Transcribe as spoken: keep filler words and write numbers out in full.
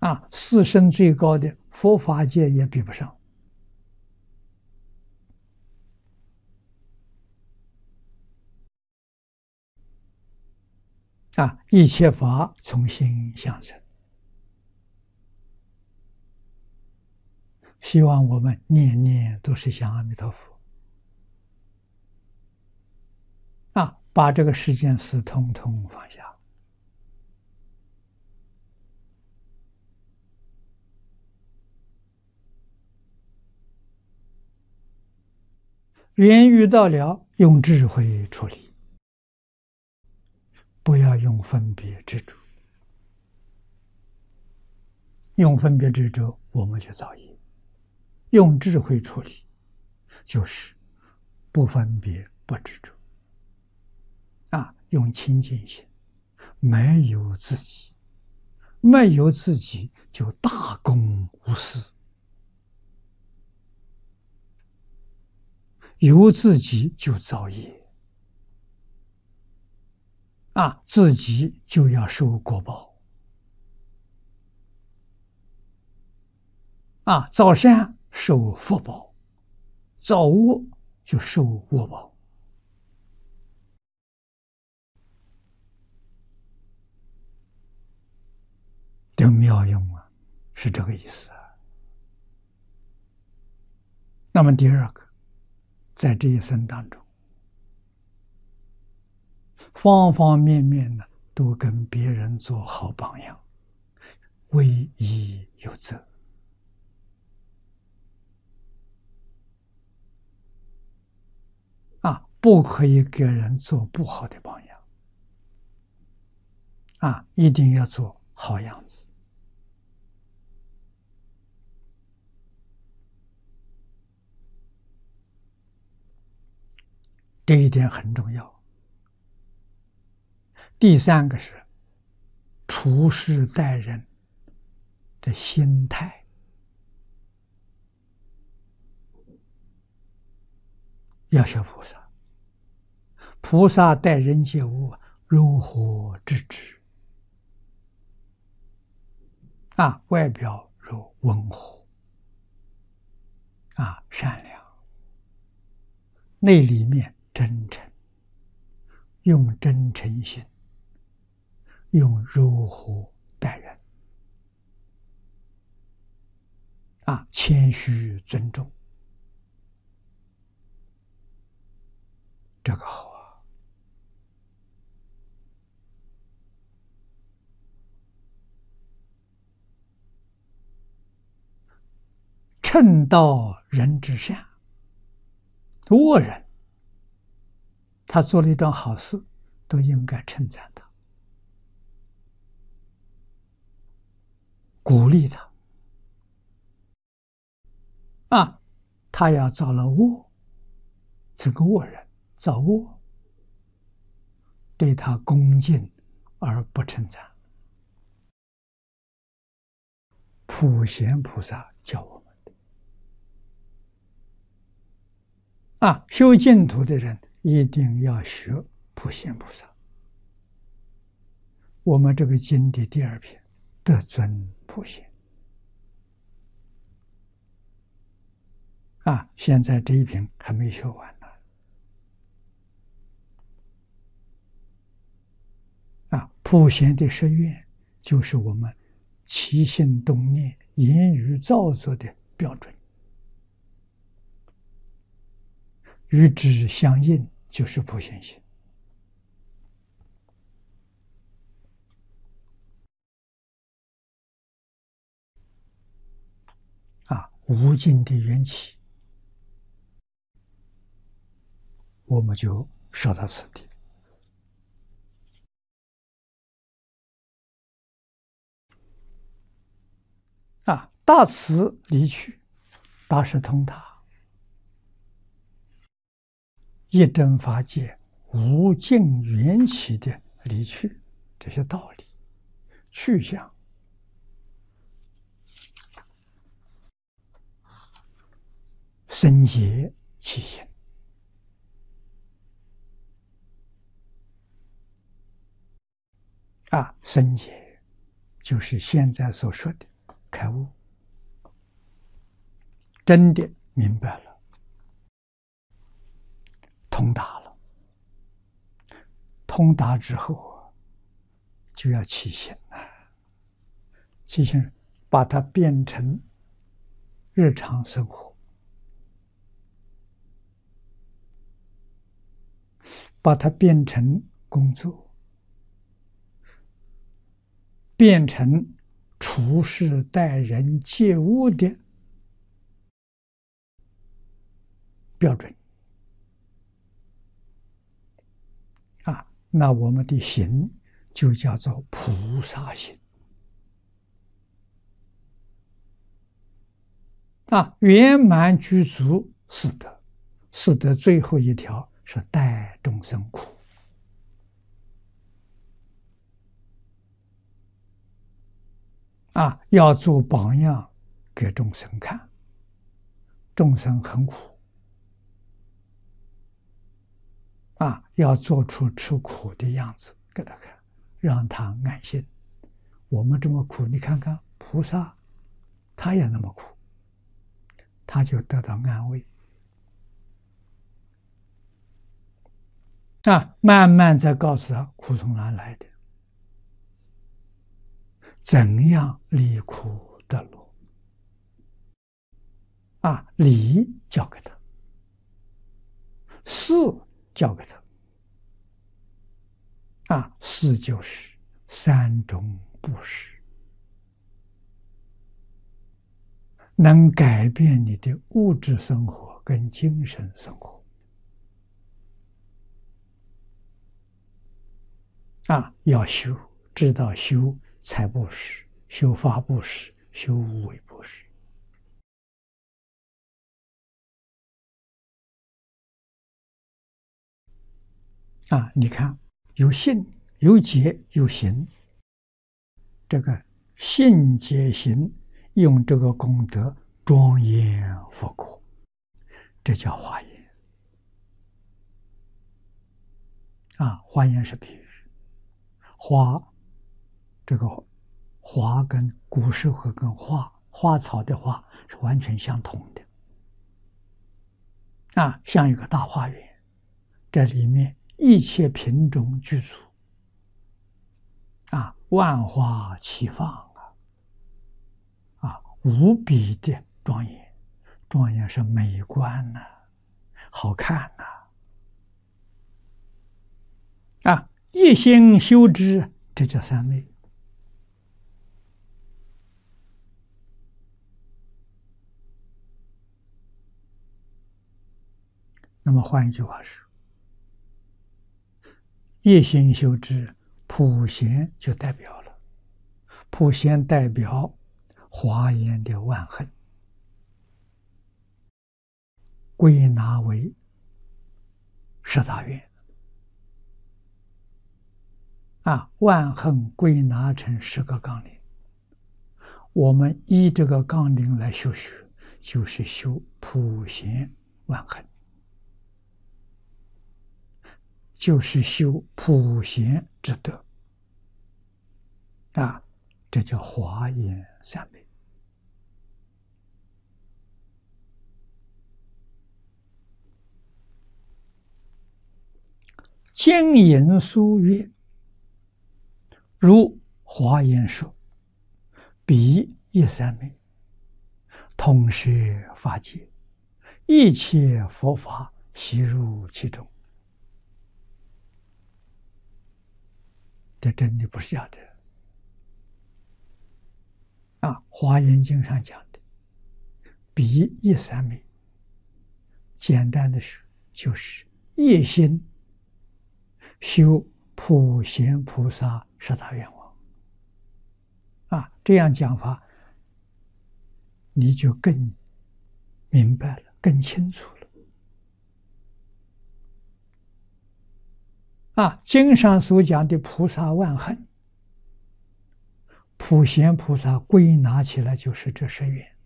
啊，四圣最高的佛法界也比不上。啊，一切法从心想生。希望我们念念都是想阿弥陀佛。啊，把这个世间事统统放下。缘遇到了，用智慧处理，不要用分别执着。用分别执着，我们就造业；用智慧处理，就是不分别不执着。啊，用清净心，没有自己，没有自己就大公无私。有自己就造业，啊，自己就要受果报，啊，造善受福报，造恶就受恶报。这个妙用啊，是这个意思啊。那么第二个，在这一生当中，方方面面呢，都跟别人做好榜样，威仪有责。啊，不可以给人做不好的榜样。啊，一定要做好样子。这一点很重要。第三个是处事待人的心态。要学菩萨，菩萨待人接物柔和知止，啊，外表如温和，啊，善良，内里面真诚，用真诚心，用柔和待人，啊，谦虚尊重。这个好啊！称道人之善，恶人他做了一桩好事，都应该称赞他，鼓励他。啊，他要造了恶，这个恶人造恶，对他恭敬而不称赞。普贤菩萨教我们的。啊，修净土的人一定要学普贤菩萨。我们这个经的第二篇，得尊普贤。啊，现在这一篇还没学完呢。啊，普贤的誓愿就是我们起心动念、言语造作的标准，与之相应就是普贤行。啊，无尽的缘起，我们就说到此地。啊，大慈离去，大是通达，一真法界无尽缘起的离去，这些道理去向，深结其心。啊，深结就是现在所说的开悟，真的明白了，通达了。通达之后就要起心了，起心把它变成日常生活，把它变成工作，变成处事待人接物的标准啊，那我们的行就叫做菩萨行啊，圆满具足四德。四德最后一条是待众生苦啊，要做榜样给众生看，众生很苦啊，要做出吃苦的样子给他看，让他安心。我们这么苦，你看看菩萨，他也那么苦，他就得到安慰啊。慢慢再告诉他苦从哪来的，怎样离苦得乐啊？理教给他，事教给他啊，事就是三种布施，能改变你的物质生活跟精神生活啊。要修，知道修财布施，修法布施，修无为布施啊。你看，有信有解有行，这个信解行用这个功德庄严佛果，这叫华严啊。华严是比喻，花这个花跟古时候跟花花草的花是完全相同的啊，像一个大花园，这里面一切品种具足啊，万花齐放啊，啊，无比的庄严，庄严是美观呐、啊，好看呐、啊，啊，一心修之，这叫三昧。那么换一句话说，一心修之，普贤就代表了，普贤代表华严的万恨，归纳为十大愿啊，万恨归纳成十个纲领，我们依这个纲领来修学，就是修普贤万恨，就是修普贤之德啊，这叫华严三昧。经引书曰：如华严说，彼一三昧，通摄法界，一切佛法悉入其中。这真的不是假的啊！华严经上讲的彼一三昧，简单的说就是一心修普贤菩萨十大愿望啊，这样讲法你就更明白了，更清楚了啊。经上所讲的菩萨万恨，普贤菩萨归纳起来就是这十愿